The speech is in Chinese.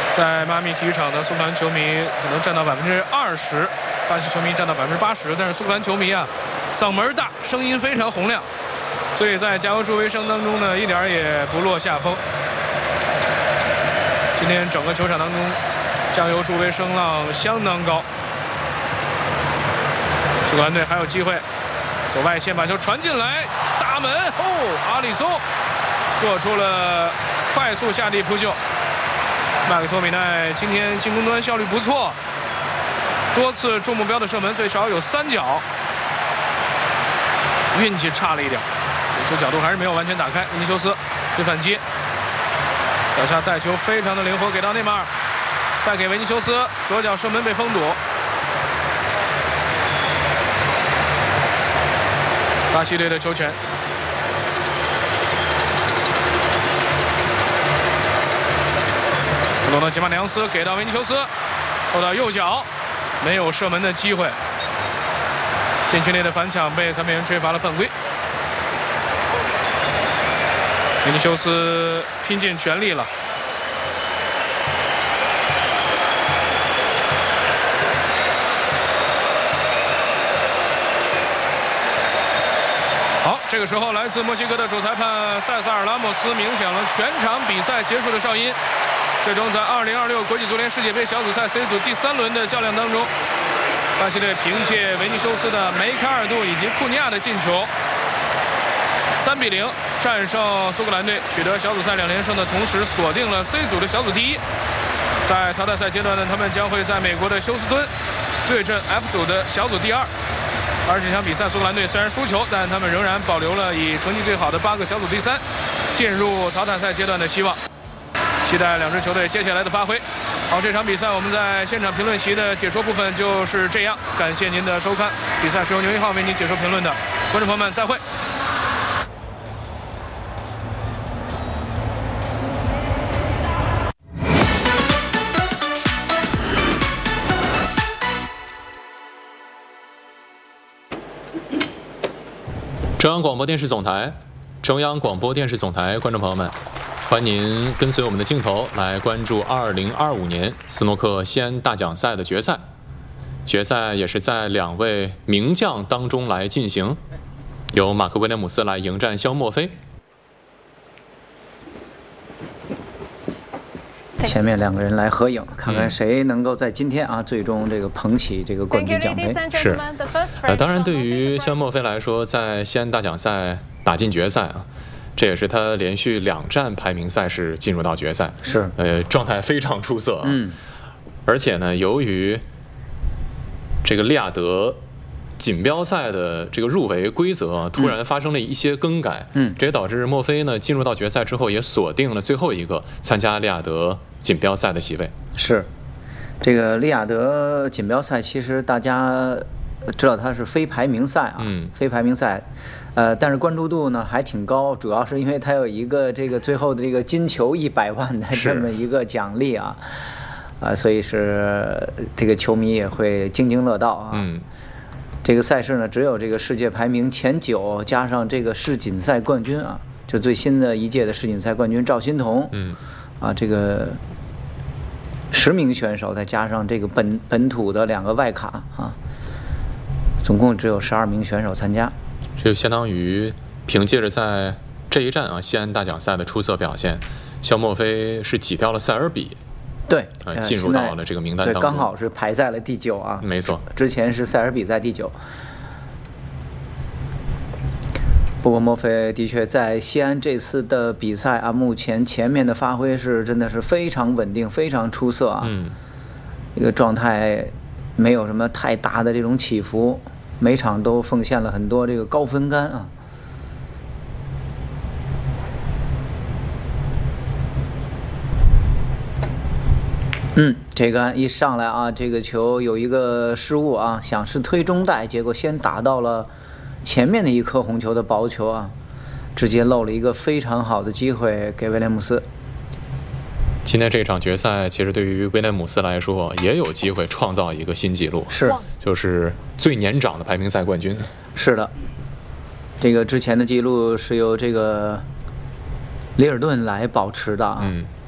在迈阿密体育场的苏格兰球迷可能占到20%，巴西球迷占到80%，但是苏格兰球迷啊，嗓门大，声音非常洪亮，所以在加油助威声当中呢，一点也不落下风。今天整个球场当中，加油助威声浪相当高。苏格兰队还有机会，走外线把球传进来，大门阿里松做出了快速下地扑救。麦克托米奈今天进攻端效率不错，多次中目标的射门，最少有3脚，运气差了一点，有球角度还是没有完全打开。维尼修斯对反击，脚下带球非常的灵活，给到内马尔，再给维尼修斯，左脚射门被封堵。巴西队的球权。布鲁诺·吉马内昂斯给到维尼修斯，后到右脚，没有射门的机会。禁区内的反抢被裁判员吹罚了犯规。维尼修斯拼尽全力了。好，这个时候来自墨西哥的主裁判塞萨尔·拉莫斯鸣响了全场比赛结束的哨音。最终在2026国际足联世界杯小组赛 C 组第3轮的较量当中，巴西队凭借维尼修斯的梅开二度以及库尼亚的进球，3比0战胜苏格兰队，取得小组赛2连胜的同时，锁定了 C 组的小组第1。在淘汰赛阶段呢，他们将会在美国的休斯敦对阵 F 组的小组第2。而这场比赛，苏格兰队虽然输球，但他们仍然保留了以成绩最好的8个小组第3进入淘汰赛阶段的希望。期待2支球队接下来的发挥。好，这场比赛我们在现场评论席的解说部分就是这样，感谢您的收看。比赛是由牛一号为您解说评论的，观众朋友们再会。 中央广播电视总台，中央广播电视总台，观众朋友们，欢迎您跟随我们的镜头来关注2025年斯诺克西安大奖赛的决赛。决赛也是在2位名将当中来进行，由马克·威廉姆斯来迎战肖莫菲。 前面2个人来合影，看看谁能够在今天最终这个捧起这个冠军奖杯。 是，当然对于肖莫菲来说，在西安大奖赛打进决赛这也是他连续2站排名赛事进入到决赛， 是， 状态非常出色而且呢，由于这个利雅得锦标赛的这个入围规则突然发生了一些更改，这也导致莫菲呢进入到决赛之后也锁定了最后一个参加利雅得锦标赛的席位。 是，这个利雅得锦标赛其实大家知道它是非排名赛非排名赛，但是关注度呢还挺高，主要是因为它有一个这个最后的这个金球100万的这么一个奖励所以是这个球迷也会津津乐道这个赛事呢，只有这个世界排名前9加上这个世锦赛冠军就最新的一届的世锦赛冠军赵心童这个10名选手，再加上这个本土的2个外卡总共只有12名选手参加。 这就相当于凭借着在这一站西安大奖赛的出色表现，肖莫菲是挤掉了塞尔比。 对， 进入到了这个名单当中， 对，刚好是排在了第9 没错， 之前是塞尔比在第9。不过莫菲的确在西安这次的比赛目前前面的发挥是真的是非常稳定，非常出色这个状态没有什么太大的这种起伏，每场都奉献了很多这个高分杆这个一上来这个球有一个失误想是推中带，结果先打到了前面的一颗红球的薄球直接漏了一个非常好的机会给威廉姆斯。 今天这场决赛其实对于威廉姆斯来说也有机会创造一个新纪录， 是， 就是最年长的排名赛冠军。 是的，这个之前的记录是由这个里尔顿来保持的